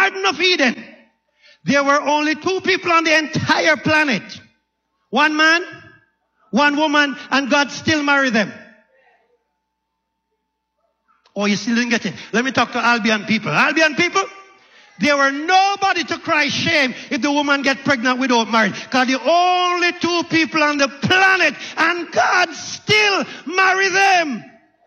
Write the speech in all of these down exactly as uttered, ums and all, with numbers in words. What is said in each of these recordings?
Garden of Eden, there were only two people on the entire planet. One man, one woman, and God still married them. Oh, you still didn't get it. Let me talk to Albion people. Albion people, there were nobody to cry shame if the woman get pregnant without marriage. Because the only two people on the planet, and God still marry them.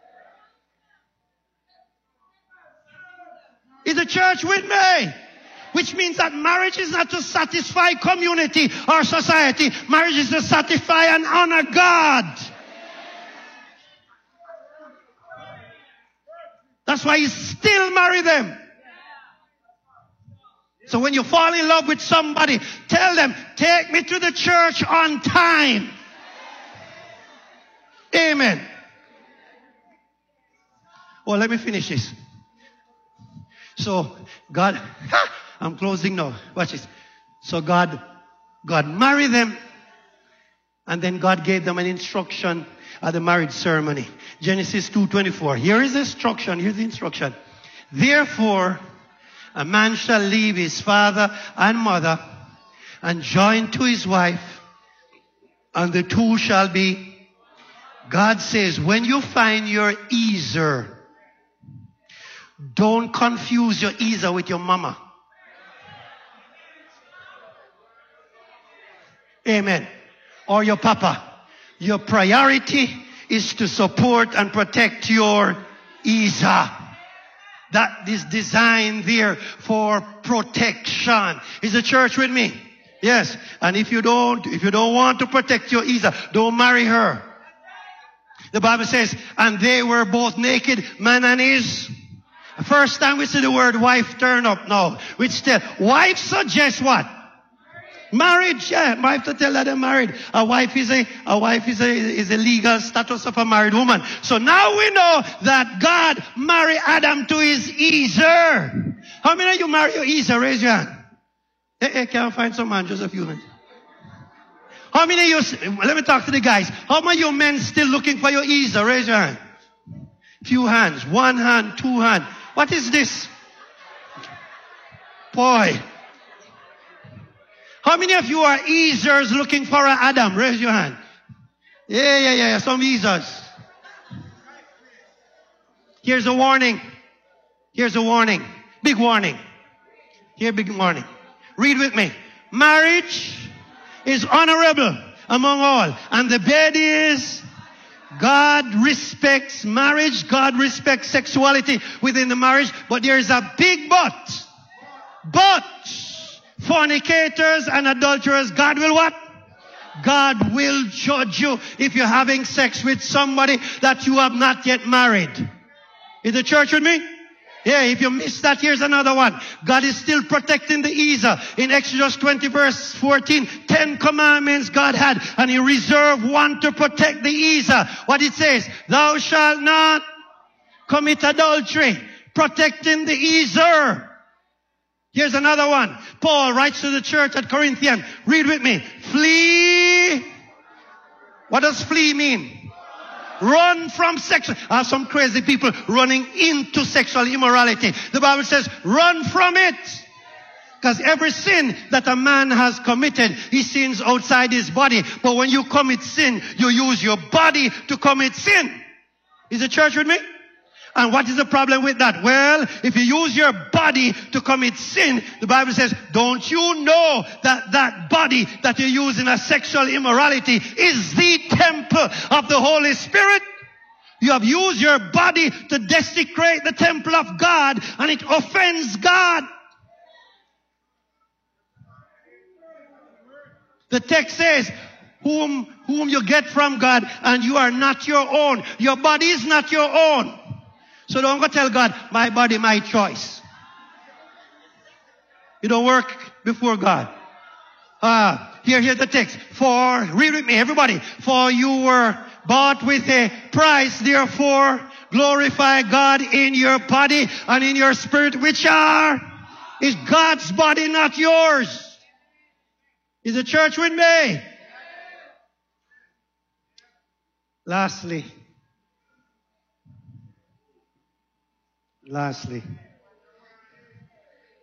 Is the church with me? Which means that marriage is not to satisfy community or society. Marriage is to satisfy and honor God. That's why he still marry them. So when you fall in love with somebody, tell them, take me to the church on time. Amen. Well, let me finish this. So God, ha, I'm closing now. Watch this. So God, God married them, and then God gave them an instruction at the marriage ceremony. Genesis two twenty-four. Here is the instruction. Here's the instruction. Therefore, a man shall leave his father and mother and join to his wife, and the two shall be. God says, when you find your Ezer, don't confuse your Ezer with your mama. Amen. Or your papa. Your priority is to support and protect your Ezer. That is designed there for protection. Is the church with me? Yes. And if you don't, if you don't want to protect your Ezer, don't marry her. The Bible says, and they were both naked, man and his. First time we see the word wife turn up now. Which the wife suggests what? Marriage, yeah. Wife to tell that they're married. A wife is a, a wife is a, is a legal status of a married woman. So now we know that God married Adam to his Ezer. How many of you marry your Ezer? Raise your hand. Hey, hey, can I find some man? Just a few minutes. How many of you, let me talk to the guys. How many of you men still looking for your Ezer? Raise your hand. Few hands. One hand, two hands. What is this? Boy. How many of you are Ezers looking for an Adam? Raise your hand. Yeah, yeah, yeah, some Ezers. Here's a warning. Here's a warning. Big warning. Here, big warning. Read with me. Marriage is honorable among all. And the bed is, God respects marriage. God respects sexuality within the marriage. But there is a big but. But fornicators and adulterers, God will what? God will judge you if you're having sex with somebody that you have not yet married. Is the church with me? Yeah, if you missed that, here's another one. God is still protecting the Ezer. In Exodus twenty verse fourteen, ten commandments God had, and he reserved one to protect the Ezer. What it says, thou shalt not commit adultery, protecting the Ezer. Here's another one. Paul writes to the church at Corinthians. Read with me. Flee. What does flee mean? Run from sexual. I have some crazy people running into sexual immorality. The Bible says, run from it. Because every sin that a man has committed, he sins outside his body. But when you commit sin, you use your body to commit sin. Is the church with me? And what is the problem with that? Well, if you use your body to commit sin, the Bible says, don't you know that that body that you use in a sexual immorality is the temple of the Holy Spirit? You have used your body to desecrate the temple of God, and it offends God. The text says, whom, whom you get from God, and you are not your own. Your body is not your own. So don't go tell God, my body, my choice. You don't work before God. Ah, uh, here, here's the text. For, read with me, everybody. For you were bought with a price, therefore glorify God in your body and in your spirit, which are, is God's body, not yours. Is the church with me? Lastly, Lastly,